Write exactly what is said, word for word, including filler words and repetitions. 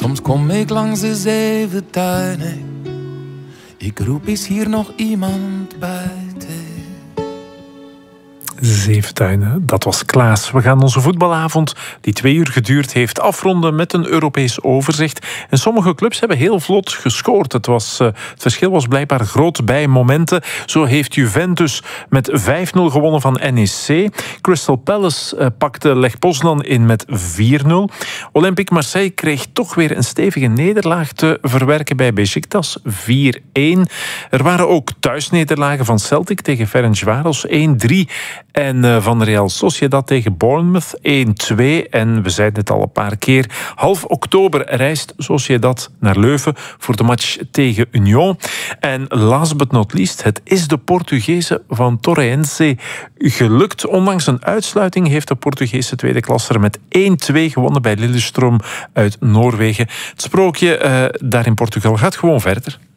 Soms kom ik langs de zeven tuinen. Ik roep, is hier nog iemand buiten? Zeven tuinen, dat was Klaas. We gaan onze voetbalavond, die twee uur geduurd heeft, afronden met een Europees overzicht. En sommige clubs hebben heel vlot gescoord. Het, was, uh, het verschil was blijkbaar groot bij momenten. Zo heeft Juventus met vijf nul gewonnen van N E C. Crystal Palace uh, pakte Lech Poznan in met vier nul. Olympique Marseille kreeg toch weer een stevige nederlaag te verwerken bij Beşiktaş, vier een. Er waren ook thuisnederlagen van Celtic tegen Ferencváros, één drie. En uh, van Real Sociedad tegen Bournemouth, één twee. En we zeiden het al een paar keer, half oktober reist Sociedad naar Leuven voor de match tegen Union. En last but not least, het is de Portugese van Torrense gelukt. Ondanks een uitsluiting heeft de Portugese tweede klasser met één twee gewonnen bij Lillestrøm uit Noorwegen. Het sprookje uh, daar in Portugal gaat gewoon verder.